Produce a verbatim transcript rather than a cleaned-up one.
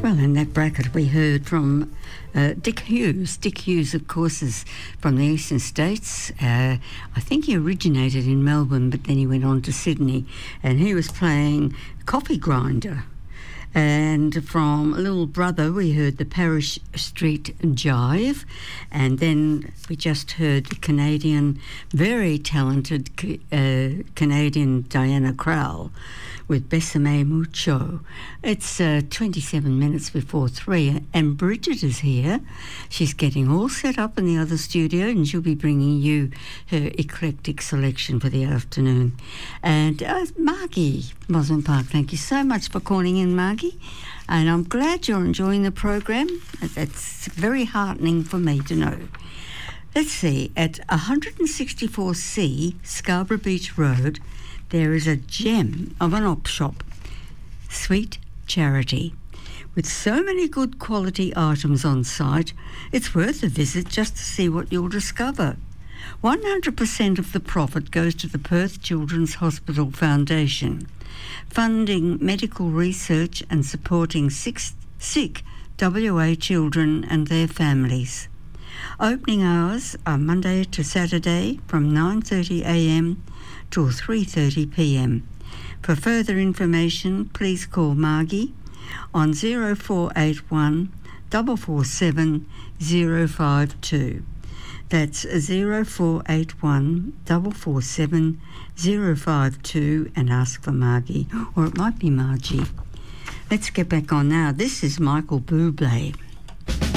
Well, in that bracket we heard from uh, Dick Hughes. Dick Hughes, of course, is from the eastern states. Uh, I think he originated in Melbourne, but then he went on to Sydney, and he was playing Coffee Grinder. And from Little Brother, we heard the Parish Street Jive, and then we just heard the Canadian, very talented uh, Canadian Diana Krall with Besame Mucho. It's uh, twenty-seven minutes before three, and Bridget is here. She's getting all set up in the other studio, and she'll be bringing you her eclectic selection for the afternoon. And uh, Margie, Mosman Park, thank you so much for calling in, Margie. And I'm glad you're enjoying the program. That's very heartening for me to know. Let's see, at one sixty-four C Scarborough Beach Road, there is a gem of an op shop, Sweet Charity. With so many good quality items on site, it's worth a visit just to see what you'll discover. one hundred percent of the profit goes to the Perth Children's Hospital Foundation, funding medical research and supporting six, sick W A children and their families. Opening hours are Monday to Saturday from nine thirty a m till three thirty p m. For further information, please call Margie on zero four eight one, four four seven, zero five two. That's zero four eight one, four four seven, zero five two, and ask for Margie, or it might be Margie. Let's get back on now. This is Michael Bublé.